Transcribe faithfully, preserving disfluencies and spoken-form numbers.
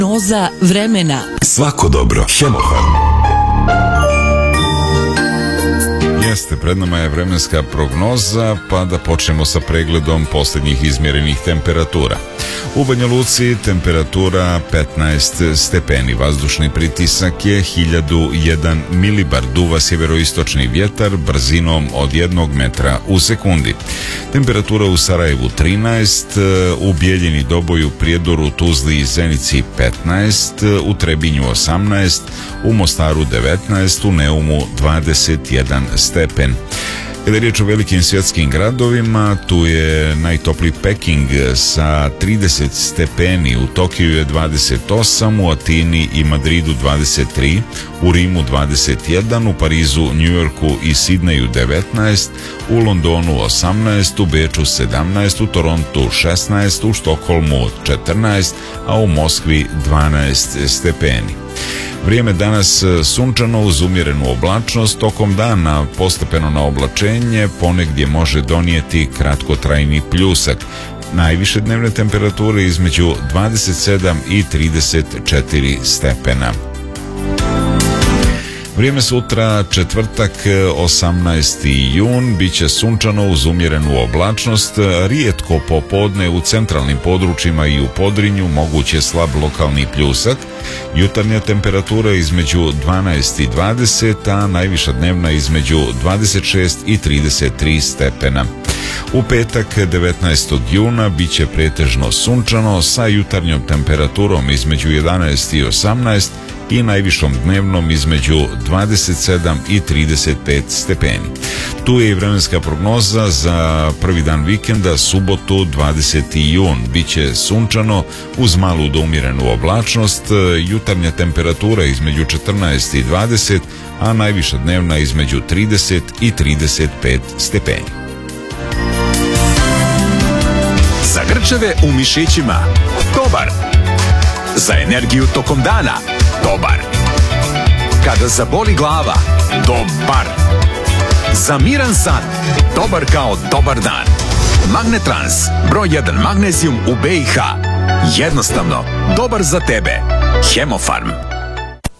Prognoza vremena. Svako dobro. Hemofarm. Jeste, pred nama je vremenska prognoza, pa da počnemo sa pregledom posljednjih izmjerenih temperatura. U Banja Luci temperatura petnaest stepeni, vazdušni pritisak je hiljadu jedan milibar, duva sjeveroistočni vjetar brzinom od jednog metra u sekundi. Temperatura u Sarajevu trinaest, u Bijeljini, Doboju, Prijedoru, Tuzli i Zenici petnaest, u Trebinju osamnaest, u Mostaru devetnaest, u Neumu dvadeset jedan stepen. Kada je riječ o velikim svjetskim gradovima, tu je najtopliji Peking sa trideset stepeni, u Tokiju je dvadeset osam, u Atini i Madridu dvadeset tri, u Rimu dvadeset jedan, u Parizu, Njujorku i Sidneju devetnaest, u Londonu osamnaest, u Beču sedamnaest, u Torontu šesnaest, u Štokholmu četrnaest, a u Moskvi dvanaest stepeni. Vrijeme danas sunčano uz umjerenu oblačnost, tokom dana postepeno na oblačenje, ponegdje može donijeti kratkotrajni pljusak. Najviše dnevne temperature između dvadeset sedam i trideset četiri stepena. Vrijeme sutra, četvrtak, osamnaesti jun, bit će sunčano uz umjerenu oblačnost, rijetko popodne u centralnim područjima i u Podrinju moguće slab lokalni pljusak, jutarnja temperatura između dvanaest i dvadeset, a najviša dnevna između dvadeset šest i trideset tri stepena. U petak, devetnaestog juna, bit će pretežno sunčano sa jutarnjom temperaturom između jedanaest i osamnaest i najvišom dnevnom između dvadeset sedam i trideset pet stepeni. Tu je i vremenska prognoza za prvi dan vikenda, subotu dvadeseti jun. Biće sunčano uz malu do umjerenu oblačnost, jutarnja temperatura između četrnaest i dvadeset, a najviša dnevna između trideset i trideset pet stepeni. Za grčeve u mišićima, dobar. Za energiju tokom dana, dobar. Kada zaboli glava, dobar. Za miran san, dobar kao dobar dan. Magnetrans, broj jedan magnezijum u B i H. Jednostavno, dobar za tebe. Hemofarm.